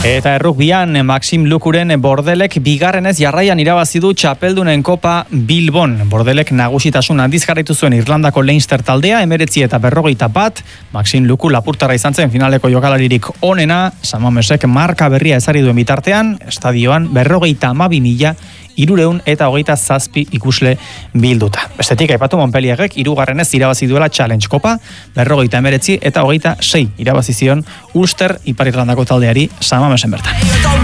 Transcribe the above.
Eta errugbian Maxim Lukuren Bordelek bigarrenez jarraian irabazi du txapeldunen kopa Bilbon. Bordelek nagusitasun handiz jarraitu zuen Irlandako Leinster taldea, 19-41. Maxim Luku lapurtarra izan zen finaleko jokalaririk onena, San Mamesek marka berria ezarri duen bitartean, estadioan 52.327 ikusle bilduta. Bestetik aipatu Montpellierrek 3. irabazi duela Challenge Kopa, 49 eta 26 irabazi zion Ulster Ipar Irlandako taldeari San Mamesen bertan.